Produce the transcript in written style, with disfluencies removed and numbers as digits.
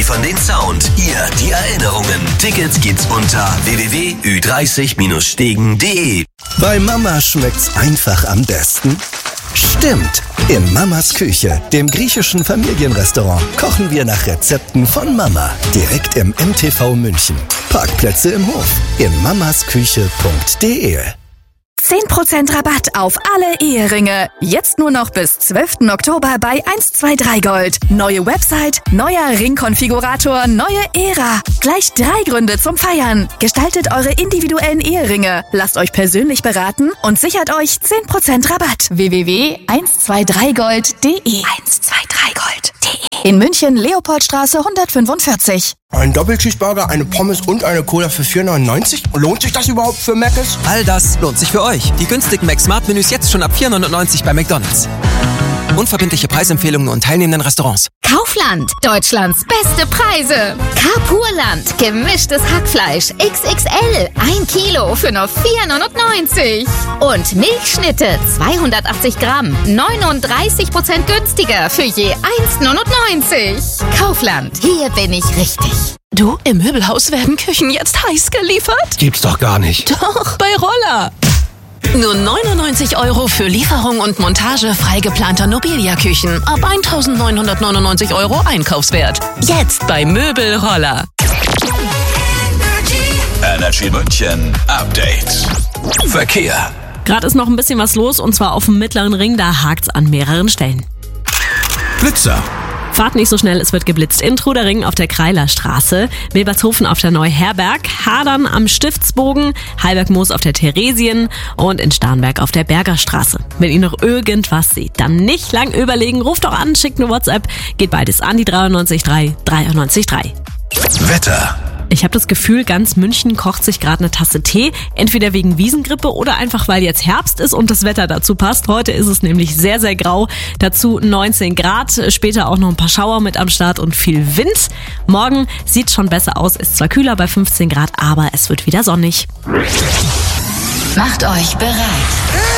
liefern den Sound, ihr die Erinnerungen. Tickets gibt's unter www.ü30-stegen.de. Bei Mama schmeckt's einfach am besten. Stimmt! In Mamas Küche, dem griechischen Familienrestaurant, kochen wir nach Rezepten von Mama. Direkt im MTV München. Parkplätze im Hof in mamasküche.de. 10% Rabatt auf alle Eheringe. Jetzt nur noch bis 12. Oktober bei 123 Gold. Neue Website, neuer Ringkonfigurator, neue Ära. Gleich 3 Gründe zum Feiern. Gestaltet eure individuellen Eheringe. Lasst euch persönlich beraten und sichert euch 10% Rabatt. www.123gold.de 123gold.de. In München, Leopoldstraße 145. Ein Doppelcheeseburger, eine Pommes und eine Cola für 4,99? Lohnt sich das überhaupt für Mc's? All das lohnt sich für euch. Die günstigen Mac-Smart-Menüs jetzt schon ab 4,99 bei McDonald's. Unverbindliche Preisempfehlungen und teilnehmenden Restaurants. Kaufland, Deutschlands beste Preise. Carpurland, gemischtes Hackfleisch XXL, 1 Kilo für nur 4,99. Und Milchschnitte, 280 Gramm, 39% günstiger für je 1,99. Kaufland, hier bin ich richtig. Du, im Möbelhaus werden Küchen jetzt heiß geliefert? Gibt's doch gar nicht. Doch, bei Roller. Nur 99 € für Lieferung und Montage frei geplanter Nobilia-Küchen. Ab 1.999 € Einkaufswert. Jetzt bei Möbel Roller. Energy München Update. Verkehr. Gerade ist noch ein bisschen was los und zwar auf dem Mittleren Ring, da hakt's an mehreren Stellen. Blitzer. Fahrt nicht so schnell, es wird geblitzt. In Trudering auf der Kreilerstraße, Milbertshofen auf der Neuherberg, Hadern am Stiftsbogen, Heilbergmoos auf der Theresien und in Starnberg auf der Bergerstraße. Wenn ihr noch irgendwas seht, dann nicht lang überlegen, ruft doch an, schickt eine WhatsApp, geht beides an die 93.3 93.3. Wetter. Ich habe das Gefühl, ganz München kocht sich gerade eine Tasse Tee, entweder wegen Wiesengrippe oder einfach, weil jetzt Herbst ist und das Wetter dazu passt. Heute ist es nämlich sehr, sehr grau, dazu 19 Grad, später auch noch ein paar Schauer mit am Start und viel Wind. Morgen sieht schon besser aus, ist zwar kühler bei 15 Grad, aber es wird wieder sonnig. Macht euch bereit.